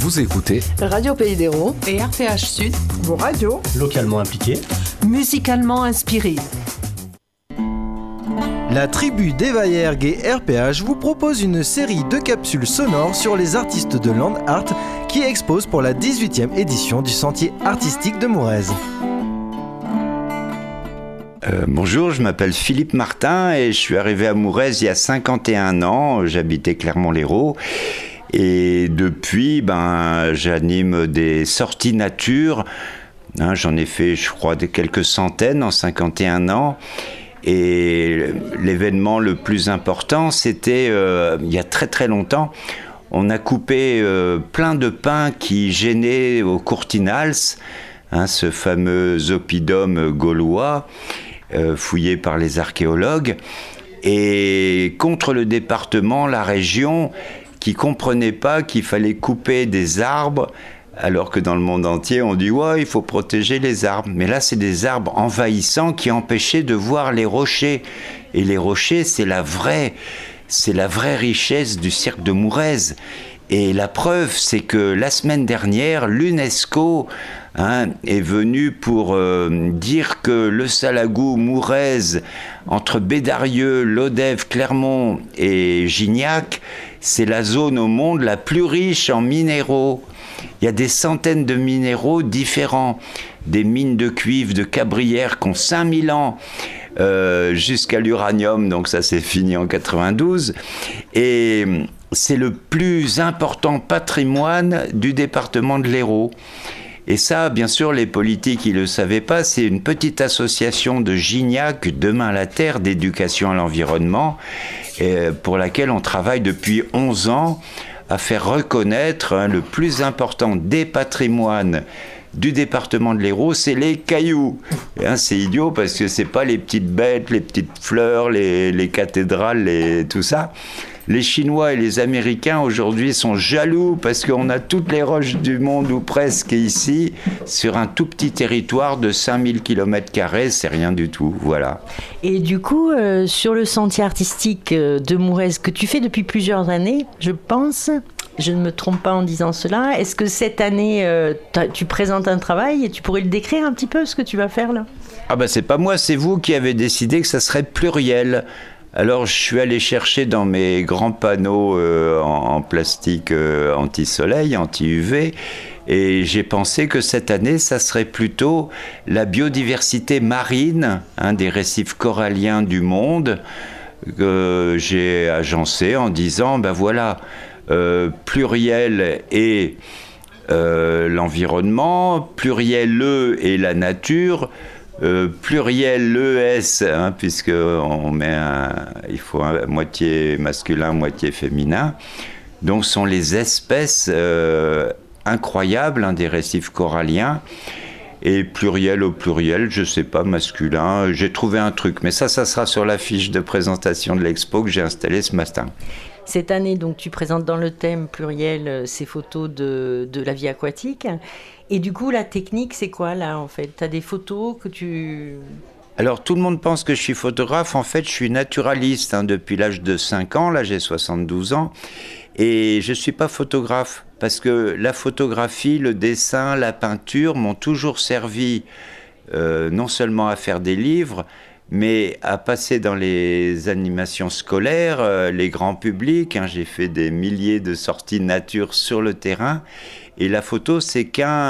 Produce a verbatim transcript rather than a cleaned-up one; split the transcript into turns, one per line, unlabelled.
Vous écoutez
Radio Pays d'Hérault
et R P H Sud,
vos radios
localement impliquées,
musicalement inspirées.
La tribu d'Evaillergue et R P H vous propose une série de capsules sonores sur les artistes de Land Art qui exposent pour la dix-huitième édition du Sentier artistique de Mourez.
Euh, bonjour, je m'appelle Philippe Martin et je suis arrivé à Mourez il y a cinquante et un ans. J'habitais Clermont-Lérault et depuis, ben, j'anime des sorties nature. Hein, j'en ai fait, je crois, des quelques centaines en cinquante et un ans. Et l'événement le plus important, c'était euh, il y a très très longtemps. On a coupé euh, plein de pins qui gênaient au Courtinals, hein, ce fameux oppidum gaulois. Euh, fouillé par les archéologues, et contre le département, la région, qui ne comprenait pas qu'il fallait couper des arbres, alors que dans le monde entier, on dit « ouais, il faut protéger les arbres ». Mais là, c'est des arbres envahissants qui empêchaient de voir les rochers. Et les rochers, c'est la vraie, c'est la vraie richesse du cirque de Mourez. Et la preuve, c'est que la semaine dernière, l'UNESCO hein, est venu pour euh, dire que le Salagou, Mourez, entre Bédarieux, Lodève, Clermont et Gignac, c'est la zone au monde la plus riche en minéraux. Il y a des centaines de minéraux différents, des mines de cuivre, de Cabrières qui ont cinq mille ans, euh, jusqu'à l'uranium, donc ça c'est fini en quatre-vingt-douze. Et c'est le plus important patrimoine du département de l'Hérault. Et ça, bien sûr, les politiques, ils ne le savaient pas. C'est une petite association de Gignac, Demain la Terre, d'éducation à l'environnement, et pour laquelle on travaille depuis onze ans à faire reconnaître hein, le plus important des patrimoines du département de l'Hérault, c'est les cailloux. Et, hein, c'est idiot parce que c'est pas les petites bêtes, les petites fleurs, les, les cathédrales, les, tout ça. Les Chinois et les Américains aujourd'hui sont jaloux parce qu'on a toutes les roches du monde ou presque ici sur un tout petit territoire de cinq mille kilomètres carrés, c'est rien du tout, voilà.
Et du coup, euh, sur le sentier artistique de Mourez que tu fais depuis plusieurs années, je pense, je ne me trompe pas en disant cela, est-ce que cette année euh, tu présentes un travail et tu pourrais le décrire un petit peu ce que tu vas faire là ?
Ah ben c'est pas moi, c'est vous qui avez décidé que ça serait pluriel. Alors, je suis allé chercher dans mes grands panneaux euh, en, en plastique euh, anti-soleil, anti-U V, et j'ai pensé que cette année, ça serait plutôt la biodiversité marine, hein, des récifs coralliens du monde, que j'ai agencé en disant, ben voilà, euh, pluriel et euh, l'environnement, pluriel le et la nature, Euh, pluriel l'E S, hein, puisque on met un, il faut un moitié masculin, moitié féminin. Donc, ce sont les espèces euh, incroyables hein, des récifs coralliens. Et pluriel au pluriel, je sais pas, masculin. J'ai trouvé un truc, mais ça, ça sera sur la fiche de présentation de l'expo que j'ai installée ce matin.
Cette année, donc, tu présentes dans le thème pluriel ces photos de, de la vie aquatique. Et du coup, la technique, c'est quoi là en fait ? Tu as des photos que tu...
Alors, tout le monde pense que je suis photographe. En fait, je suis naturaliste hein, depuis l'âge de cinq ans. Là, j'ai soixante-douze ans. Et je ne suis pas photographe parce que la photographie, le dessin, la peinture m'ont toujours servi euh, non seulement à faire des livres, mais à passer dans les animations scolaires, euh, les grands publics. Hein, j'ai fait des milliers de sorties nature sur le terrain. Et la photo, c'est qu'un